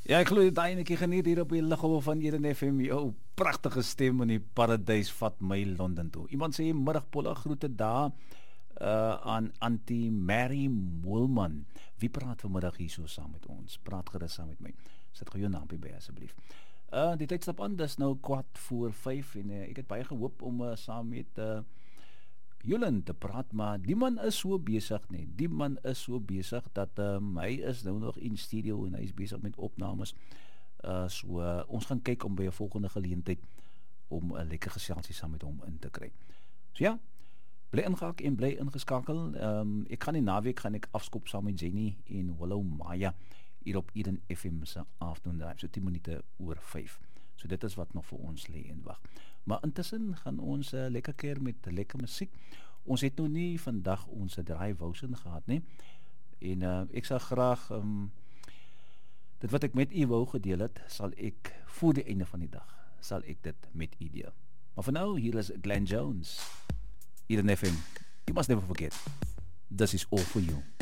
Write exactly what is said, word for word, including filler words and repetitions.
Ja, ek glo jy daai netjie geniet hier op die liggolwe van Eden F M. Jou pragtige stem in die paradys vat my Londen toe. Iemand sê middagpolle groete daar uh, aan Auntie Mary Moelman. Wie praat vanmiddag hier so saam met ons? Praat gerus saam met my. Sit gou jou naampie by asseblief. Uh, die tyd stap aan, dis nou kwart voor vyf en uh, ek het baie gehoop om uh, saam met uh, Julen te praat, maar die man is so besig nie. Die man is so besig dat um, hy is nou nog in studio en hy is besig met opnames. Uh, so uh, ons gaan kyk om by 'n volgende geleentheid om 'n lekker geselsie saam met hom in te kry. So ja, bly ingehaak en bly ingeskakel. Um, ek gaan die naweek gaan ek afskop saam met Jenny en Willow Maya hier op Eden F M se afternoon drive, so tien minute oor vyf. So dit is wat nog vir ons lê en wag. Maar intussen gaan ons uh, lekker keer met lekker musiek. Ons het nou nie vandag ons draai wousin gehad nie. En uh, ek sal graag um, dit wat ek met u wou gedeel het, sal ek voor die einde van die dag sal ek dit met u deel. Maar vir nou, hier is Glenn Jones. Eden F M. You must never forget. This is all for you.